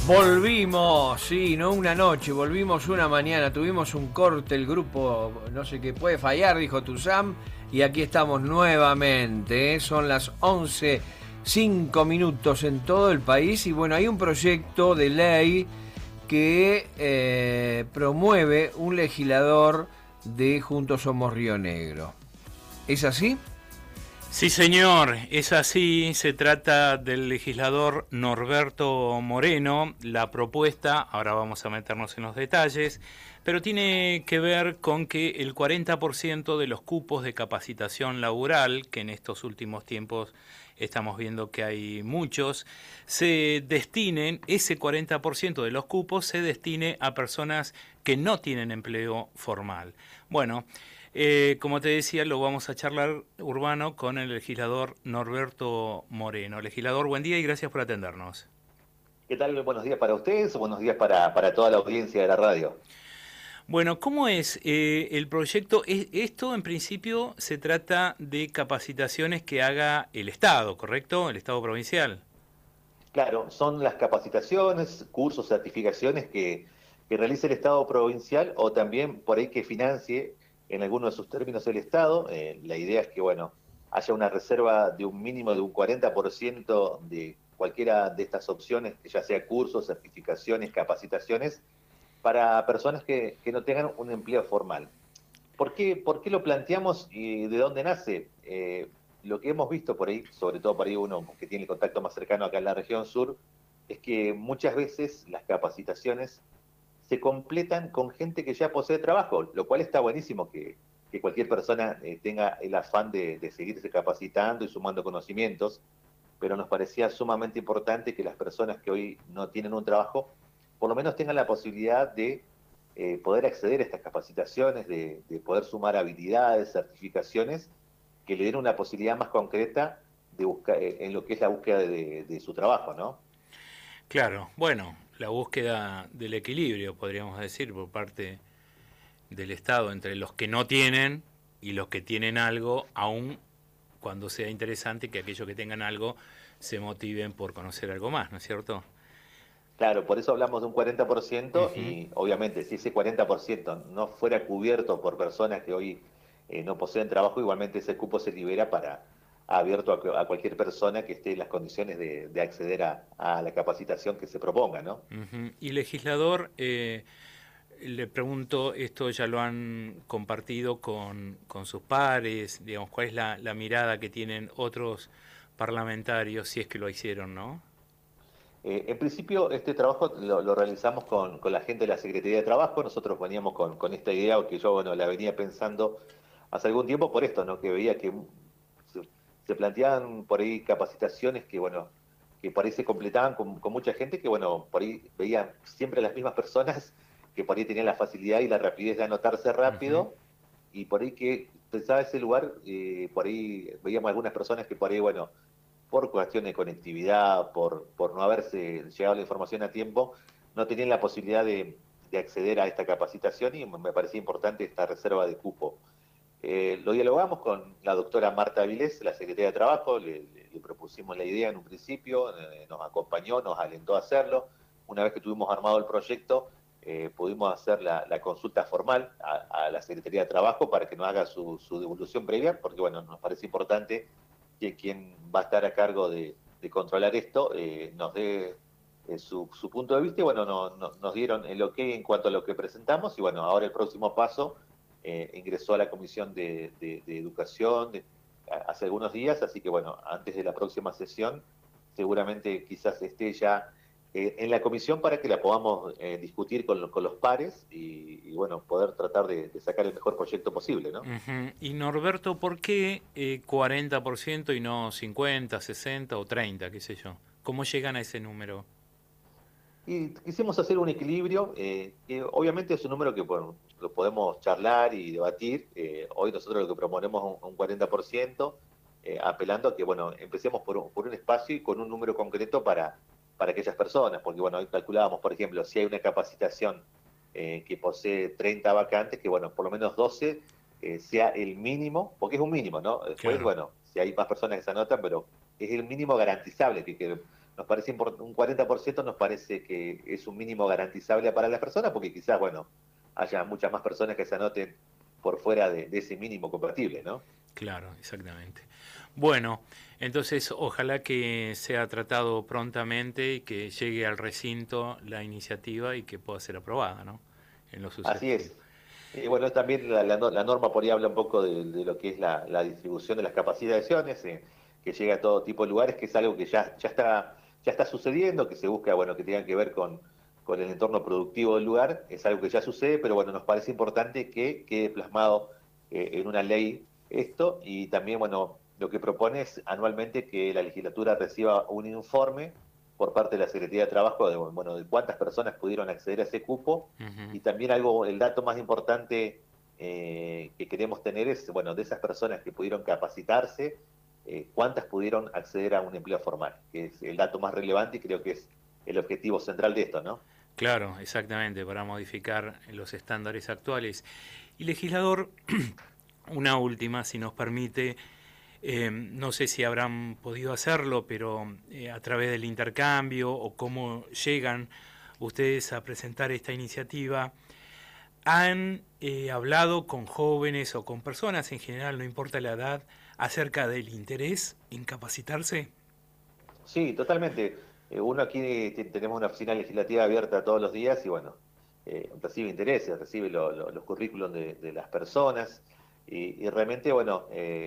Volvimos, sí, no una noche, volvimos una mañana, tuvimos un corte, el grupo, no sé qué puede fallar, dijo Tuzam, y aquí estamos nuevamente, ¿eh? Son las 11:05 en todo el país, y bueno, hay un proyecto de ley que promueve un legislador de Juntos Somos Río Negro. ¿Es así? Sí, señor, es así. Se trata del legislador Norberto Moreno. La propuesta, ahora vamos a meternos en los detalles, pero tiene que ver con que el 40% de los cupos de capacitación laboral, que en estos últimos tiempos estamos viendo que hay muchos, se destinen, ese 40% de los cupos se destine a personas que no tienen empleo formal. Bueno, como te decía, lo vamos a charlar, Urbano, con el legislador Norberto Moreno. Legislador, buen día y gracias por atendernos. ¿Qué tal? Buenos días para ustedes, buenos días para toda la audiencia de la radio. Bueno, ¿cómo es el proyecto? Esto en principio se trata de capacitaciones que haga el Estado, ¿correcto? El Estado provincial. Claro, son las capacitaciones, cursos, certificaciones que realice el Estado provincial o también por ahí que financie en algunos de sus términos el Estado. La idea es que, bueno, haya una reserva de un mínimo de un 40% de cualquiera de estas opciones, que ya sea cursos, certificaciones, capacitaciones, para personas que no tengan un empleo formal. ¿Por qué lo planteamos y de dónde nace? Lo que hemos visto por ahí, sobre todo por ahí uno que tiene el contacto más cercano acá en la región sur, es que muchas veces las capacitaciones se completan con gente que ya posee trabajo, lo cual está buenísimo que cualquier persona tenga el afán de seguirse capacitando y sumando conocimientos, pero nos parecía sumamente importante que las personas que hoy no tienen un trabajo, por lo menos tengan la posibilidad de poder acceder a estas capacitaciones, de poder sumar habilidades, certificaciones, que le den una posibilidad más concreta de buscar, en lo que es la búsqueda de su trabajo, ¿no? Claro, bueno, la búsqueda del equilibrio, podríamos decir, por parte del Estado entre los que no tienen y los que tienen algo, aun cuando sea interesante que aquellos que tengan algo se motiven por conocer algo más, ¿no es cierto? Claro, por eso hablamos de un 40% Ujú. y obviamente si ese 40% no fuera cubierto por personas que hoy no poseen trabajo, igualmente ese cupo se libera para abierto a cualquier persona que esté en las condiciones de acceder a la capacitación que se proponga, ¿no? Ujú. Y legislador, le pregunto, esto ya lo han compartido con sus pares, digamos, ¿cuál es la mirada que tienen otros parlamentarios, si es que lo hicieron, ¿no? En principio, este trabajo lo realizamos con la gente de la Secretaría de Trabajo. Nosotros veníamos con esta idea que yo, bueno, la venía pensando hace algún tiempo por esto, ¿no? Que veía que se, se planteaban por ahí capacitaciones que, bueno, que por ahí se completaban con mucha gente que, bueno, por ahí veían siempre las mismas personas que por ahí tenían la facilidad y la rapidez de anotarse Ujú. rápido y por ahí que pensaba ese lugar, por ahí veíamos algunas personas que por ahí, bueno, por cuestión de conectividad, por no haberse llegado la información a tiempo, no tenían la posibilidad de acceder a esta capacitación y me parecía importante esta reserva de cupo. Lo dialogamos con la doctora Marta Avilés, la secretaria de Trabajo, le propusimos la idea en un principio, nos acompañó, nos alentó a hacerlo. Una vez que tuvimos armado el proyecto, pudimos hacer la consulta formal a la Secretaría de Trabajo para que nos haga su devolución previa, porque bueno, nos parece importante que quien va a estar a cargo de controlar esto nos dé su punto de vista y bueno, nos dieron el ok en cuanto a lo que presentamos y bueno, ahora el próximo paso ingresó a la Comisión de Educación hace algunos días, así que bueno, antes de la próxima sesión seguramente quizás esté ya en la comisión para que la podamos discutir con los pares y, bueno, poder tratar de sacar el mejor proyecto posible, ¿no? Ujú. Y Norberto, ¿por qué 40% y no 50, 60 o 30, qué sé yo? ¿Cómo llegan a ese número? Y quisimos hacer un equilibrio, que obviamente es un número que bueno, lo podemos charlar y debatir. Hoy nosotros lo que proponemos es un 40%, apelando a que bueno, empecemos por un espacio y con un número concreto para aquellas personas, porque bueno, hoy calculábamos, por ejemplo, si hay una capacitación que posee 30 vacantes, que bueno, por lo menos 12 sea el mínimo, porque es un mínimo, ¿no? Después, Claro. bueno, si hay más personas que se anotan, pero es el mínimo garantizable, que nos parece un 40% nos parece que es un mínimo garantizable para las personas, porque quizás, bueno, haya muchas más personas que se anoten por fuera de ese mínimo compatible, ¿no? Claro, exactamente. Bueno, entonces ojalá que sea tratado prontamente y que llegue al recinto la iniciativa y que pueda ser aprobada, ¿no? En lo Así sucesivo. es. Y bueno, también la norma por ahí habla un poco de lo que es la distribución de las capacitaciones, que llega a todo tipo de lugares, que es algo que ya está sucediendo, que se busca, bueno, que tengan que ver con el entorno productivo del lugar, es algo que ya sucede, pero bueno, nos parece importante que quede plasmado en una ley esto, y también, bueno, lo que propone es anualmente que la legislatura reciba un informe por parte de la Secretaría de Trabajo de cuántas personas pudieron acceder a ese cupo, y Ujú. también el dato más importante que queremos tener es, bueno, de esas personas que pudieron capacitarse, cuántas pudieron acceder a un empleo formal, que es el dato más relevante y creo que es el objetivo central de esto, ¿no? Claro, exactamente, para modificar los estándares actuales. Y legislador, una última, si nos permite, no sé si habrán podido hacerlo, pero a través del intercambio o cómo llegan ustedes a presentar esta iniciativa, ¿han hablado con jóvenes o con personas en general, no importa la edad, acerca del interés en capacitarse? Sí, totalmente. Uno aquí tenemos una oficina legislativa abierta todos los días y bueno, recibe intereses, recibe los currículums de las personas y realmente, bueno,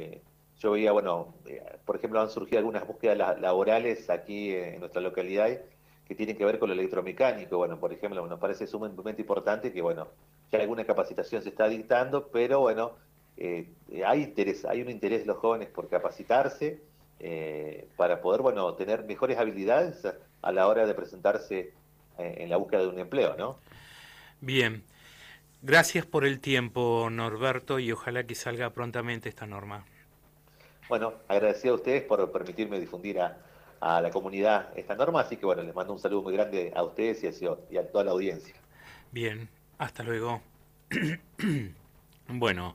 yo veía, bueno, por ejemplo, han surgido algunas búsquedas laborales aquí en nuestra localidad que tienen que ver con lo electromecánico. Bueno, por ejemplo, nos parece sumamente importante que, bueno, ya alguna capacitación se está dictando, pero bueno, hay interés, hay un interés de los jóvenes por capacitarse para poder, bueno, tener mejores habilidades a la hora de presentarse en la búsqueda de un empleo, ¿no? Bien, gracias por el tiempo, Norberto, y ojalá que salga prontamente esta norma. Bueno, agradecido a ustedes por permitirme difundir a la comunidad esta norma, así que bueno, les mando un saludo muy grande a ustedes y a toda la audiencia. Bien, hasta luego. Bueno,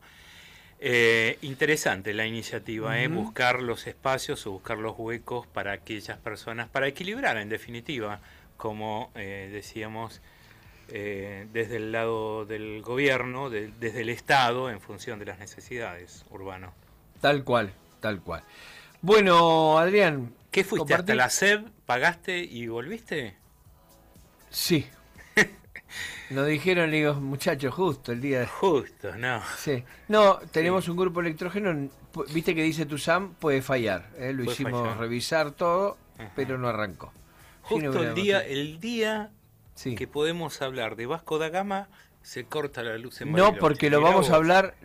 interesante la iniciativa, Ujú. buscar los espacios o buscar los huecos para aquellas personas, para equilibrar en definitiva, como decíamos, desde el lado del gobierno, desde el Estado, en función de las necesidades urbanas. Tal cual, tal cual. Bueno, Adrián, ¿Qué fuiste hasta compartí. la SEB, pagaste y volviste? Sí, nos dijeron, le digo, muchachos, justo el día de... Justo, no. Sí. No, Sí, tenemos un grupo electrógeno, viste que dice tu SAM, puede fallar. Lo puede hicimos fallar. revisar todo, Ajá. pero no arrancó. Si no Justo hubiéramos tenido- el día Sí. que podemos hablar de Vasco da Gama, se corta la luz en No, Bariloche. porque lo Mirá vamos a vos. hablar,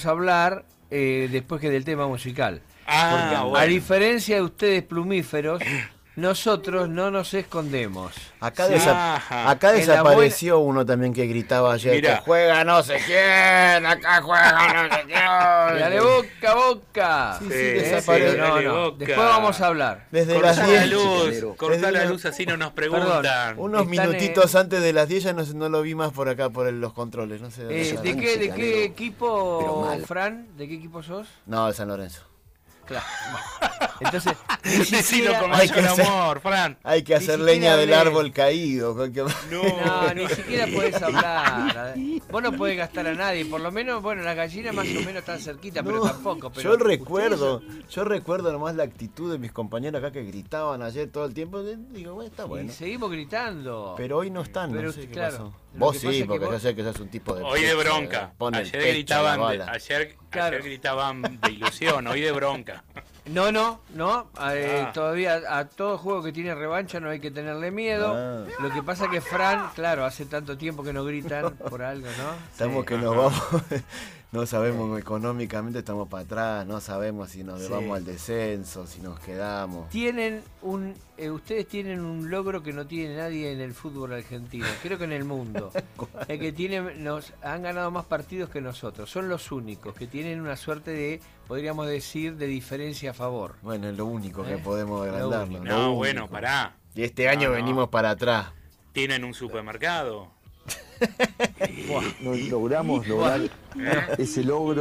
después que del tema musical. Porque Ah, a bueno. diferencia de ustedes plumíferos, nosotros no nos escondemos. Acá, ¿Sí? Ajá. acá En la desapareció uno también que gritaba ayer Mirá. que juega no sé quién, acá juega no sé Dale quién. boca, boca. Sí, Pero desapareció. no, dale no. boca. Después vamos a hablar. Desde Cortá las la 10. luz, cortá Desde la una- luz, así no nos preguntan. Unos Están, minutitos antes de las 10 ya no lo vi más por acá, por los controles. No sé dónde ¿De estará. qué Pero equipo, mal. Fran? ¿De qué equipo sos? No, de San Lorenzo. Claro. Entonces, ni Decilo siquiera- con Hay que mayor hacer- amor, Fran. Hay que Ni hacer siquiera leña del hablé. árbol caído. No, ni siquiera podés hablar. Vos no podés gastar a nadie. Por lo menos, bueno, las gallinas más o menos están cerquita, pero No, tampoco. Pero yo recuerdo nomás la actitud de mis compañeros acá que gritaban ayer todo el tiempo. Digo, bueno, está Y bueno. seguimos gritando. Pero hoy no están, Pero no sé qué claro, pasó. lo Vos que sí, pasa es que porque vos- yo sé que sos un tipo de... Hoy de pecho, bronca. pone el Ayer pecho a la gritaban, bala. Claro. ayer gritaban de ilusión, hoy de bronca. No. Ah. Todavía a todo juego que tiene revancha no hay que tenerle miedo. Ah. Lo que pasa que Fran, claro, hace tanto tiempo que no gritan por algo, ¿no? Estamos Sí. que nos vamos, no sabemos económicamente, estamos para atrás, no sabemos si nos Sí. vamos al descenso, si nos quedamos. Ustedes tienen un logro que no tiene nadie en el fútbol argentino, creo que en el mundo. Es que nos han ganado más partidos que nosotros. Son los únicos que tienen una suerte de, podríamos decir, de diferencia a favor. Bueno, es lo único que ¿Eh? podemos Lo agrandarnos. único. lo No, único. bueno, pará. Y este año No. venimos para atrás. ¿Tienen un supermercado? Nos logramos lograr ese logro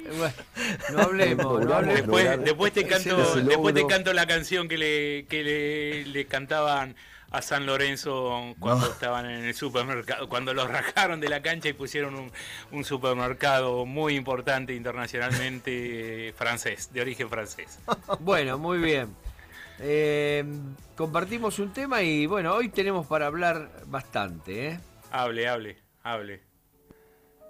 Bueno, no hablemos. Después te canto la canción que le cantaban a San Lorenzo cuando estaban en el supermercado, cuando los rajaron de la cancha y pusieron un supermercado muy importante internacionalmente francés, de origen francés. Bueno, muy bien. Compartimos un tema y bueno, hoy tenemos para hablar bastante, ¿eh? Hable.